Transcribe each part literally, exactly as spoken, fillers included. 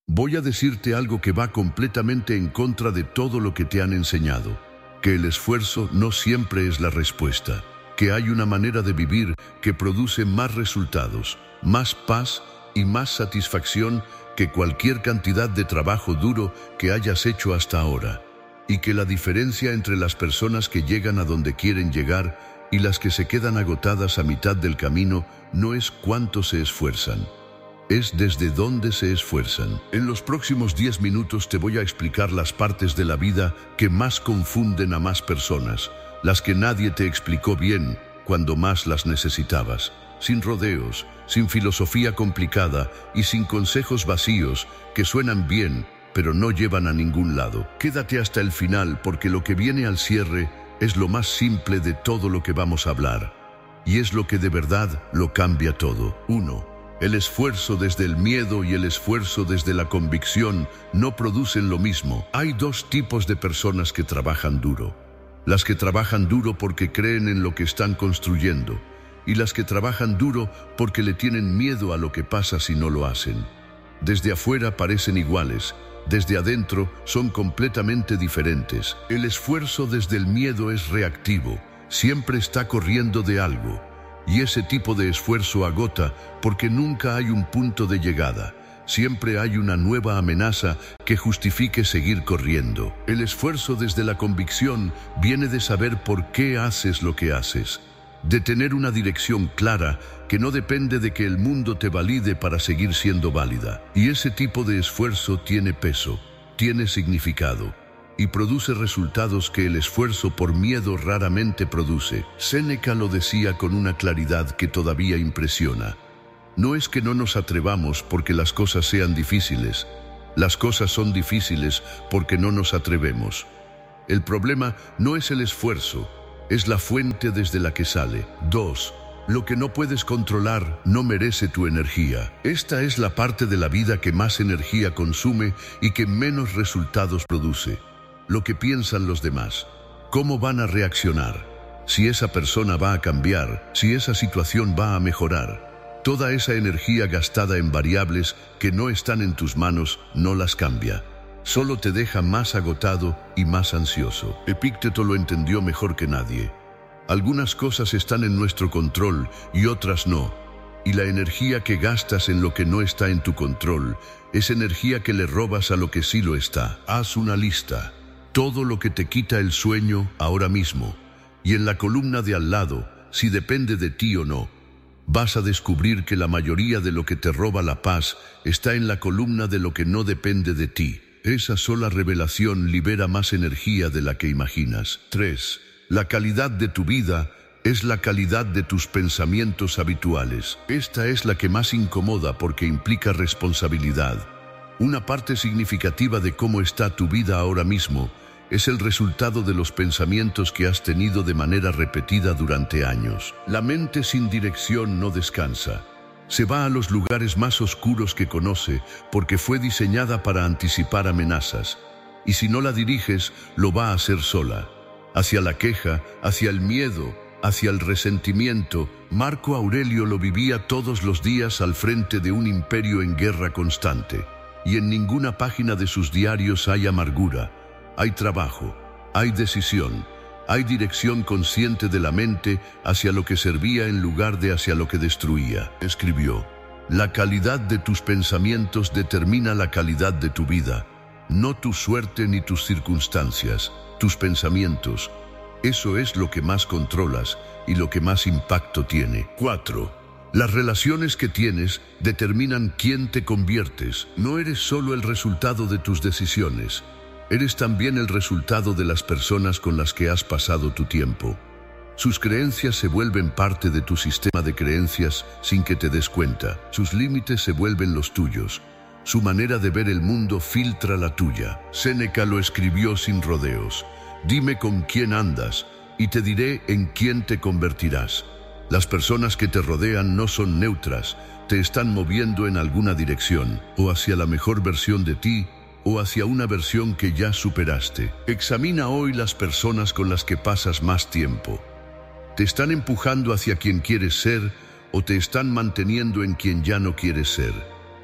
Voy a decirte algo que va completamente en contra de todo lo que te han enseñado, que el esfuerzo no siempre es la respuesta, que hay una manera de vivir que produce más resultados, más paz y más satisfacción que cualquier cantidad de trabajo duro que hayas hecho hasta ahora, y que la diferencia entre las personas que llegan a donde quieren llegar y las que se quedan agotadas a mitad del camino no es cuánto se esfuerzan, es desde dónde se esfuerzan. En los próximos diez minutos te voy a explicar las partes de la vida que más confunden a más personas, las que nadie te explicó bien cuando más las necesitabas, sin rodeos, sin filosofía complicada y sin consejos vacíos que suenan bien, pero no llevan a ningún lado. Quédate hasta el final porque lo que viene al cierre es lo más simple de todo lo que vamos a hablar, y es lo que de verdad lo cambia todo. uno. El esfuerzo desde el miedo y el esfuerzo desde la convicción no producen lo mismo. Hay dos tipos de personas que trabajan duro. Las que trabajan duro porque creen en lo que están construyendo, y las que trabajan duro porque le tienen miedo a lo que pasa si no lo hacen. Desde afuera parecen iguales, desde adentro son completamente diferentes. El esfuerzo desde el miedo es reactivo, siempre está corriendo de algo. Y ese tipo de esfuerzo agota porque nunca hay un punto de llegada. Siempre hay una nueva amenaza que justifique seguir corriendo. El esfuerzo desde la convicción viene de saber por qué haces lo que haces, de tener una dirección clara que no depende de que el mundo te valide para seguir siendo válida. Y ese tipo de esfuerzo tiene peso, tiene significado, y produce resultados que el esfuerzo por miedo raramente produce. Séneca lo decía con una claridad que todavía impresiona. No es que no nos atrevamos porque las cosas sean difíciles. Las cosas son difíciles porque no nos atrevemos. El problema no es el esfuerzo, es la fuente desde la que sale. Dos. Lo que no puedes controlar no merece tu energía. Esta es la parte de la vida que más energía consume y que menos resultados produce. Lo que piensan los demás, cómo van a reaccionar, si esa persona va a cambiar, si esa situación va a mejorar. Toda esa energía gastada en variables que no están en tus manos no las cambia. Solo te deja más agotado y más ansioso. Epicteto lo entendió mejor que nadie. Algunas cosas están en nuestro control y otras no. Y la energía que gastas en lo que no está en tu control es energía que le robas a lo que sí lo está. Haz una lista. Todo lo que te quita el sueño ahora mismo, y en la columna de al lado, si depende de ti o no, vas a descubrir que la mayoría de lo que te roba la paz está en la columna de lo que no depende de ti. Esa sola revelación libera más energía de la que imaginas. tres. La calidad de tu vida es la calidad de tus pensamientos habituales. Esta es la que más incomoda porque implica responsabilidad. Una parte significativa de cómo está tu vida ahora mismo es el resultado de los pensamientos que has tenido de manera repetida durante años. La mente sin dirección no descansa. Se va a los lugares más oscuros que conoce porque fue diseñada para anticipar amenazas. Y si no la diriges, lo va a hacer sola. Hacia la queja, hacia el miedo, hacia el resentimiento. Marco Aurelio lo vivía todos los días al frente de un imperio en guerra constante. Y en ninguna página de sus diarios hay amargura, hay trabajo, hay decisión, hay dirección consciente de la mente hacia lo que servía en lugar de hacia lo que destruía. Escribió: la calidad de tus pensamientos determina la calidad de tu vida, no tu suerte ni tus circunstancias, tus pensamientos. Eso es lo que más controlas y lo que más impacto tiene. cuatro. Las relaciones que tienes determinan quién te conviertes. No eres solo el resultado de tus decisiones, eres también el resultado de las personas con las que has pasado tu tiempo. Sus creencias se vuelven parte de tu sistema de creencias sin que te des cuenta. Sus límites se vuelven los tuyos. Su manera de ver el mundo filtra la tuya. Séneca lo escribió sin rodeos. Dime con quién andas y te diré en quién te convertirás. Las personas que te rodean no son neutras, te están moviendo en alguna dirección, o hacia la mejor versión de ti, o hacia una versión que ya superaste. Examina hoy las personas con las que pasas más tiempo. ¿Te están empujando hacia quien quieres ser o te están manteniendo en quien ya no quieres ser?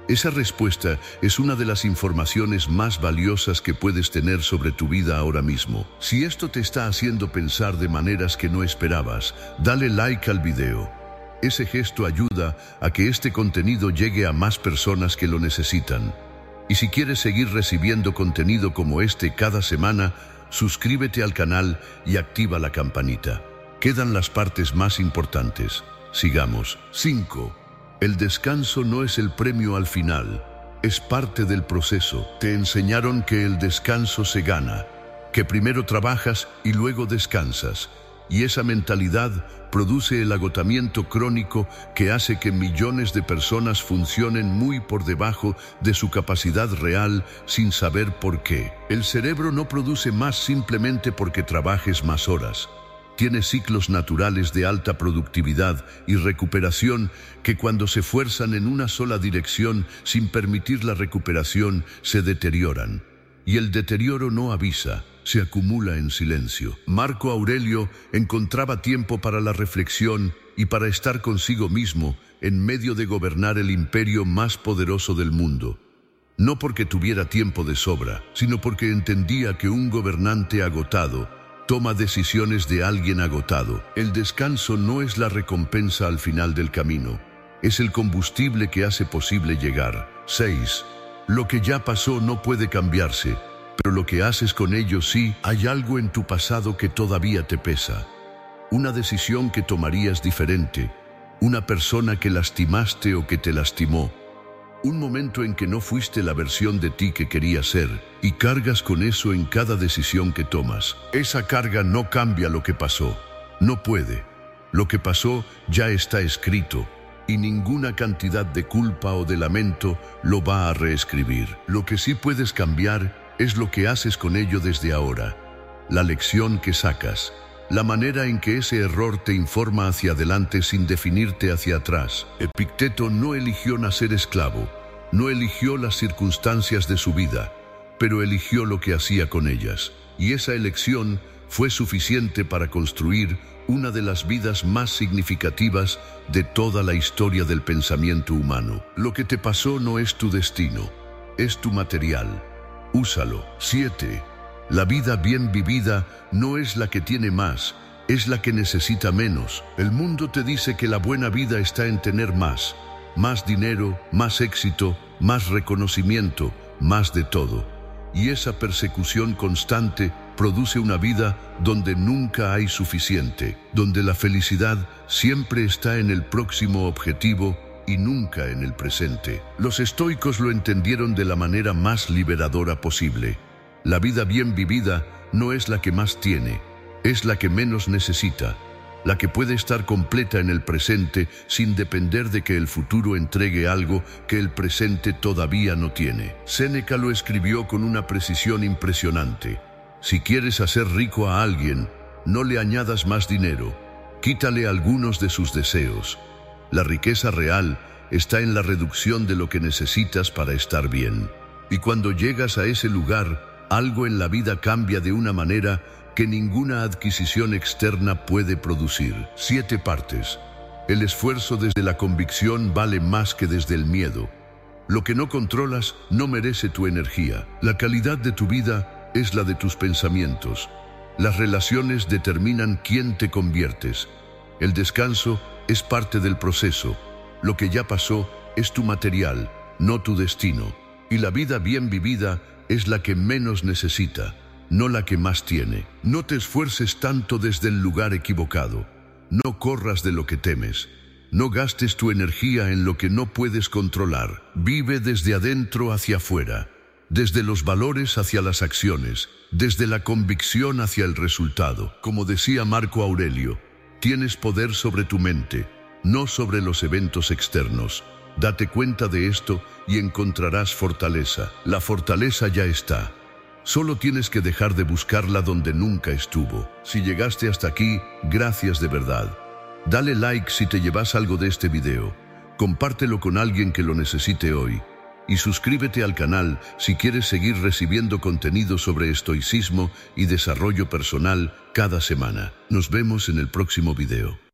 Esa respuesta es una de las informaciones más valiosas que puedes tener sobre tu vida ahora mismo. Si esto te está haciendo pensar de maneras que no esperabas, dale like al video. Ese gesto ayuda a que este contenido llegue a más personas que lo necesitan. Y si quieres seguir recibiendo contenido como este cada semana, suscríbete al canal y activa la campanita. Quedan las partes más importantes. Sigamos. cinco. El descanso no es el premio al final, es parte del proceso. Te enseñaron que el descanso se gana, que primero trabajas y luego descansas. Y esa mentalidad produce el agotamiento crónico que hace que millones de personas funcionen muy por debajo de su capacidad real sin saber por qué. El cerebro no produce más simplemente porque trabajes más horas. Tiene ciclos naturales de alta productividad y recuperación que cuando se fuerzan en una sola dirección sin permitir la recuperación se deterioran. Y el deterioro no avisa, se acumula en silencio. Marco Aurelio encontraba tiempo para la reflexión y para estar consigo mismo en medio de gobernar el imperio más poderoso del mundo. No porque tuviera tiempo de sobra, sino porque entendía que un gobernante agotado toma decisiones de alguien agotado. El descanso no es la recompensa al final del camino, es el combustible que hace posible llegar. seis. Lo que ya pasó no puede cambiarse, pero lo que haces con ello sí. Hay algo en tu pasado que todavía te pesa. Una decisión que tomarías diferente, una persona que lastimaste o que te lastimó, un momento en que no fuiste la versión de ti que querías ser, y cargas con eso en cada decisión que tomas. Esa carga no cambia lo que pasó, no puede. Lo que pasó ya está escrito, y ninguna cantidad de culpa o de lamento lo va a reescribir. Lo que sí puedes cambiar es lo que haces con ello desde ahora, la lección que sacas, la manera en que ese error te informa hacia adelante sin definirte hacia atrás. Epicteto no eligió nacer esclavo, no eligió las circunstancias de su vida, pero eligió lo que hacía con ellas. Y esa elección fue suficiente para construir una de las vidas más significativas de toda la historia del pensamiento humano. Lo que te pasó no es tu destino, es tu material. Úsalo. siete. La vida bien vivida no es la que tiene más, es la que necesita menos. El mundo te dice que la buena vida está en tener más, más dinero, más éxito, más reconocimiento, más de todo. Y esa persecución constante produce una vida donde nunca hay suficiente, donde la felicidad siempre está en el próximo objetivo y nunca en el presente. Los estoicos lo entendieron de la manera más liberadora posible. La vida bien vivida no es la que más tiene, es la que menos necesita, la que puede estar completa en el presente sin depender de que el futuro entregue algo que el presente todavía no tiene. Séneca lo escribió con una precisión impresionante. Si quieres hacer rico a alguien, no le añadas más dinero, quítale algunos de sus deseos. La riqueza real está en la reducción de lo que necesitas para estar bien. Y cuando llegas a ese lugar, algo en la vida cambia de una manera que ninguna adquisición externa puede producir. Siete partes. El esfuerzo desde la convicción vale más que desde el miedo. Lo que no controlas no merece tu energía. La calidad de tu vida es la de tus pensamientos. Las relaciones determinan quién te conviertes. El descanso es parte del proceso. Lo que ya pasó es tu material, no tu destino. Y la vida bien vivida es la que menos necesita, no la que más tiene. No te esfuerces tanto desde el lugar equivocado. No corras de lo que temes. No gastes tu energía en lo que no puedes controlar. Vive desde adentro hacia afuera, desde los valores hacia las acciones, desde la convicción hacia el resultado. Como decía Marco Aurelio, tienes poder sobre tu mente, no sobre los eventos externos. Date cuenta de esto y encontrarás fortaleza. La fortaleza ya está. Solo tienes que dejar de buscarla donde nunca estuvo. Si llegaste hasta aquí, gracias de verdad. Dale like si te llevas algo de este video. Compártelo con alguien que lo necesite hoy. Y suscríbete al canal si quieres seguir recibiendo contenido sobre estoicismo y desarrollo personal cada semana. Nos vemos en el próximo video.